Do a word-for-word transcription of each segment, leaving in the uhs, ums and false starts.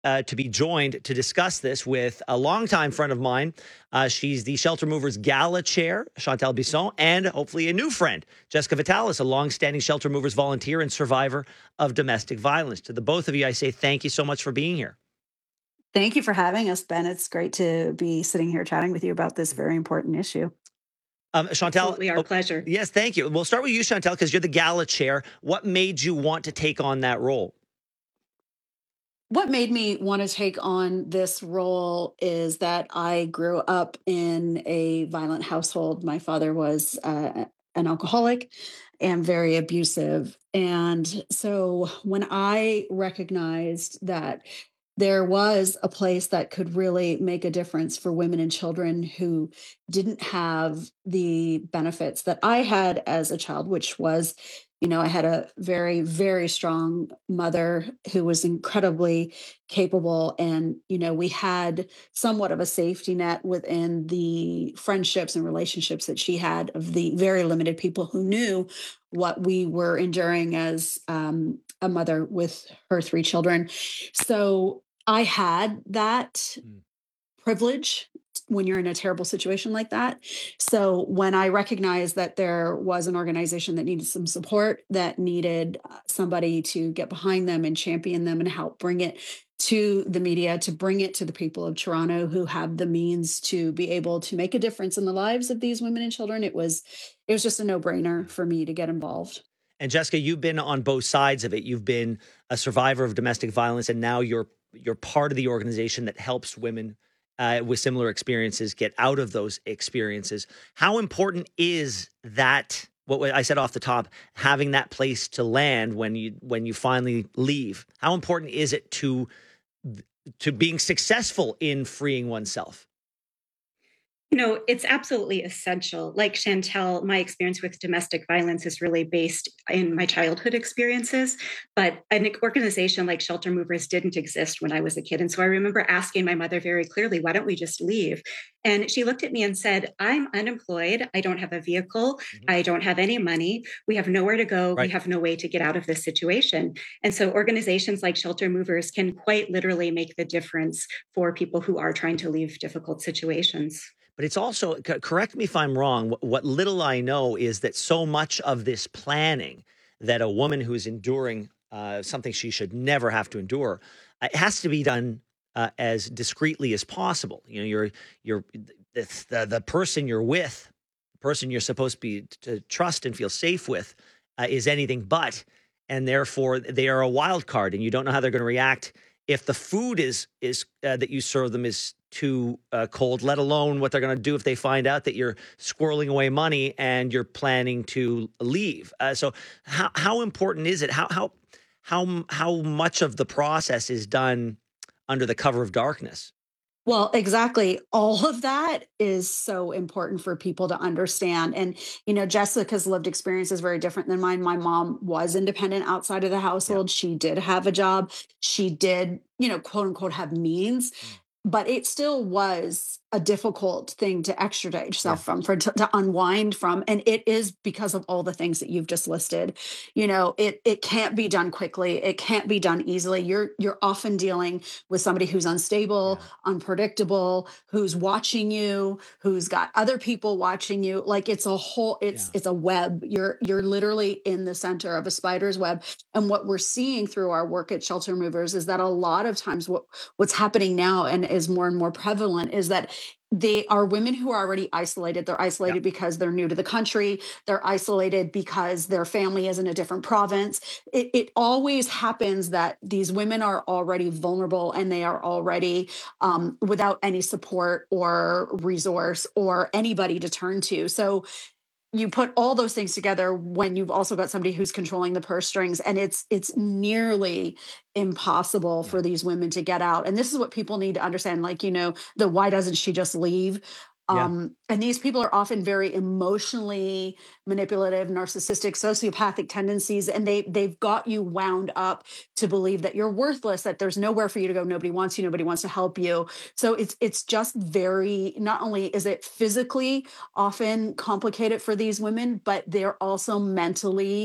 uh, to be joined to discuss this with a longtime friend of mine. Uh, she's the Shelter Movers Gala Chair, Chantal Bisson, and hopefully a new friend, Jessica Vitalis, a longstanding Shelter Movers volunteer and survivor of domestic violence. To the both of you, I say thank you so much for being here. Thank you for having us, Ben. It's great to be sitting here chatting with you about this very important issue. Um, Chantal, Absolutely, our oh, pleasure. Yes, thank you. We'll start with you, Chantal, because you're the Gala Chair. What made you want to take on that role? What made me want to take on this role is that I grew up in a violent household. My father was uh, an alcoholic and very abusive. And so when I recognized that there was a place that could really make a difference for women and children who didn't have the benefits that I had as a child, which was, you know, I had a very, very strong mother who was incredibly capable. And, you know, we had somewhat of a safety net within the friendships and relationships that she had of the very limited people who knew what we were enduring as um, a mother with her three children. So I had that mm. privilege when you're in a terrible situation like that. So when I recognized that there was an organization that needed some support, that needed somebody to get behind them and champion them and help bring it to the media, to bring it to the people of Toronto who have the means to be able to make a difference in the lives of these women and children, it was it was just a no-brainer for me to get involved. And Jessica, you've been on both sides of it. You've been a survivor of domestic violence, and now you're you're part of the organization that helps women uh, with similar experiences get out of those experiences. How important is that? What I said off the top, having that place to land when you when you finally leave. How important is it to to being successful in freeing oneself? You know, it's absolutely essential. Like Chantal, my experience with domestic violence is really based in my childhood experiences, but an organization like Shelter Movers didn't exist when I was a kid. And so I remember asking my mother very clearly, why don't we just leave? And she looked at me and said, I'm unemployed. I don't have a vehicle. Mm-hmm. I don't have any money. We have nowhere to go. Right. We have no way to get out of this situation. And so organizations like Shelter Movers can quite literally make the difference for people who are trying to leave difficult situations. But it's also, correct me if I'm wrong, what little I know is that so much of this planning that a woman who's enduring uh, something she should never have to endure, uh, it has to be done uh, as discreetly as possible. You know, you're you're the, the person you're with, the person you're supposed to be to trust and feel safe with, uh, is anything but, and therefore they are a wild card, and you don't know how they're going to react if the food is is uh, that you serve them is too uh, cold, let alone what they're going to do if they find out that you're squirreling away money and you're planning to leave. Uh, so how how important is it? How how how how much of the process is done under the cover of darkness? Well, exactly. All of that is so important for people to understand. And, you know, Jessica's lived experience is very different than mine. My mom was independent outside of the household. Yeah. She did have a job. She did, you know, quote unquote, have means. Mm. But it still was a difficult thing to extricate yourself yeah. from, for to, to unwind from. And it is because of all the things that you've just listed. You know, it it can't be done quickly. It can't be done easily. You're you're often dealing with somebody who's unstable, yeah. unpredictable, who's watching you, who's got other people watching you. Like it's a whole, it's yeah. it's a web. You're you're literally in the center of a spider's web. And what we're seeing through our work at Shelter Movers is that a lot of times what what's happening now and is more and more prevalent is that they are women who are already isolated. They're isolated yeah. because they're new to the country. They're isolated because their family is in a different province. It, it always happens that these women are already vulnerable and they are already um, without any support or resource or anybody to turn to. So you put all those things together when you've also got somebody who's controlling the purse strings, and it's it's nearly impossible yeah. for these women to get out. And this is what people need to understand, like, you know, the why doesn't she just leave? Yeah. Um, and these people are often very emotionally manipulative, narcissistic, sociopathic tendencies, and they they've got you wound up to believe that you're worthless, that there's nowhere for you to go, nobody wants you, nobody wants to help you. So it's it's just very, not only is it physically often complicated for these women, but they're also mentally yeah.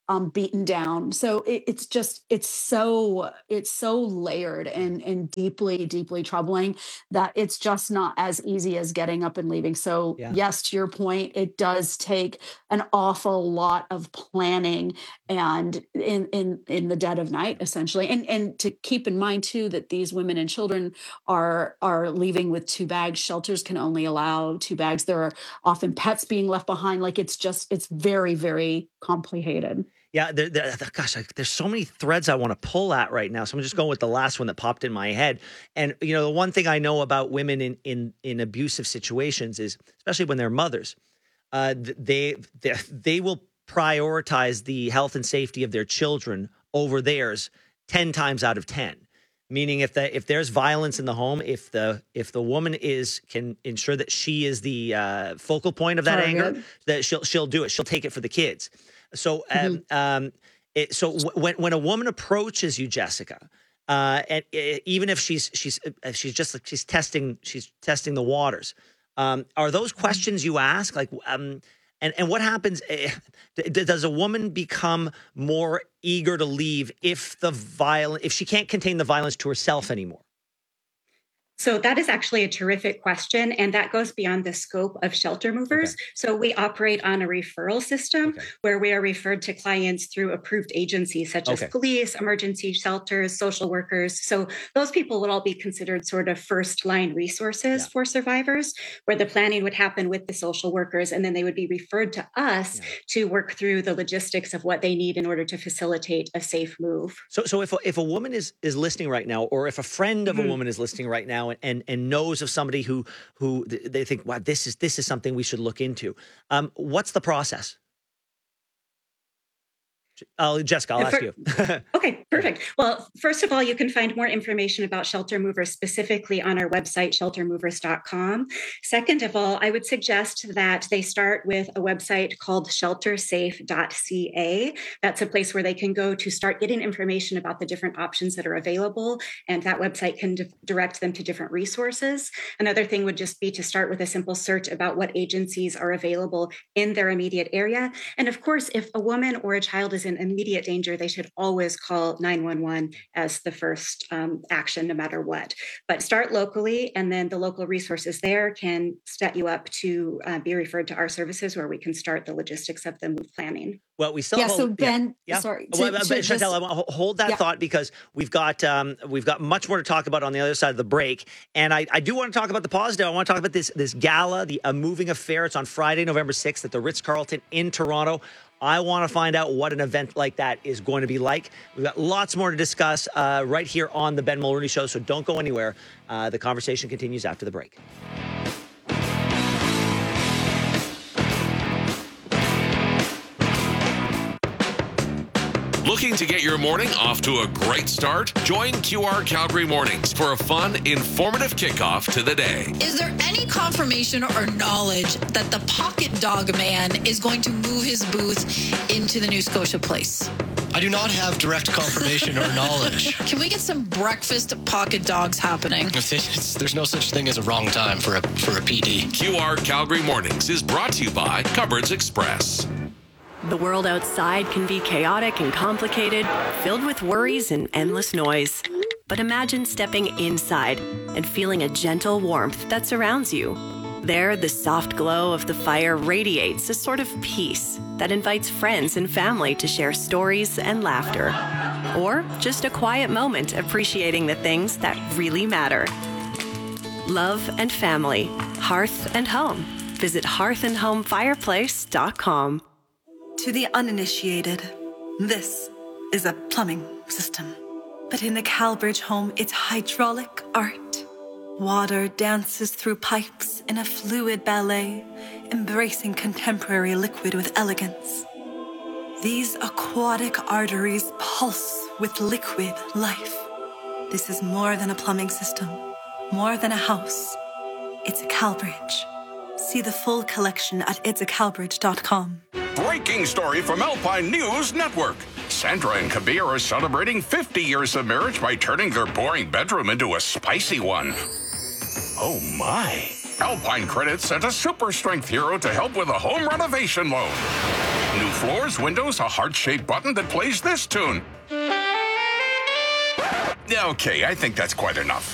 um, beaten down. So it, it's just it's so it's so layered and and deeply deeply troubling that it's just not as easy as getting up and leaving. So Yeah. yes, to your point, it does take an awful lot of planning and in in in the dead of night, essentially. And and to keep in mind too that these women and children are are leaving with two bags. Shelters can only allow two bags. There are often pets being left behind. Like it's just it's very very complicated. Yeah, there, there, gosh, I, there's so many threads I want to pull at right now. So I'm just going with the last one that popped in my head. And you know, the one thing I know about women in in in abusive situations is, especially when they're mothers, uh, they they they will prioritize the health and safety of their children over theirs ten times out of ten. Meaning, if the if there's violence in the home, if the if the woman is can ensure that she is the uh, focal point of that Target. anger, that she'll she'll do it. She'll take it for the kids. So, um, Mhm. um, it, so w- when when a woman approaches you, Jessica, uh, and uh, even if she's she's uh, she's just like she's testing she's testing the waters, um, are those questions you ask like, um, and and what happens? Uh, d- does a woman become more eager to leave if the violence if she can't contain the violence to herself anymore? So that is actually a terrific question, and that goes beyond the scope of shelter movers. Okay. So we operate on a referral system Okay. where we are referred to clients through approved agencies such as Okay. police, emergency shelters, social workers. So those people would all be considered sort of first line resources Yeah. for survivors, where the planning would happen with the social workers, and then they would be referred to us Yeah. to work through the logistics of what they need in order to facilitate a safe move. So, so if a, if a woman is is listening right now, or if a friend of a Mhm. woman is listening right now, and, and and knows of somebody who who th- they think, wow, this is this is something we should look into. Um, what's the process? Oh, Jessica, I'll Uh, ask for- you. Okay, perfect. Well, first of all, you can find more information about shelter movers specifically on our website, shelter movers dot com. Second of all, I would suggest that they start with a website called shelter safe dot c a. That's a place where they can go to start getting information about the different options that are available, and that website can di- direct them to different resources. Another thing would just be to start with a simple search about what agencies are available in their immediate area. And of course, if a woman or a child is in immediate danger, they should always call nine one one as the first um, action, no matter what. But start locally, and then the local resources there can set you up to uh, be referred to our services, where we can start the logistics of the move planning. Well, we still Yeah. have So yeah. Ben, Yeah. sorry. Well, to- but to Chantel, just- I want to hold that Yeah. thought because we've got um, we've got much more to talk about on the other side of the break, and I, I do want to talk about the positive. I want to talk about this this gala, the A Moving Affair. It's on Friday, November sixth at the Ritz-Carlton in Toronto. I want to find out what an event like that is going to be like. We've got lots more to discuss uh, right here on the Ben Mulroney Show, so don't go anywhere. Uh, the conversation continues after the break. Looking to get your morning off to a great start? Join Q R Calgary Mornings for a fun, informative kickoff to the day. Is there any confirmation or knowledge that the Pocket Dog Man is going to move his booth into the New Scotia Place? I do not have direct confirmation or knowledge. Can we get some breakfast pocket dogs happening? It's- there's no such thing as a wrong time for a for a P D. Q R Calgary Mornings is brought to you by Cupboards Express. The world outside can be chaotic and complicated, filled with worries and endless noise. But imagine stepping inside and feeling a gentle warmth that surrounds you. There, the soft glow of the fire radiates a sort of peace that invites friends and family to share stories and laughter. Or just a quiet moment appreciating the things that really matter. Love and family, hearth and home. Visit hearth and home fireplace dot com. To the uninitiated, this is a plumbing system. But in the Calbridge home, it's hydraulic art. Water dances through pipes in a fluid ballet, embracing contemporary liquid with elegance. These aquatic arteries pulse with liquid life. This is more than a plumbing system, more than a house. It's a Calbridge. See the full collection at its a calbridge dot com. Breaking story from Alpine News Network. Sandra and Kabir are celebrating fifty years of marriage by turning their boring bedroom into a spicy one. Oh my. Alpine Credit sent a super strength hero to help with a home renovation loan. New floors, windows, a heart-shaped button that plays this tune. Okay, I think that's quite enough.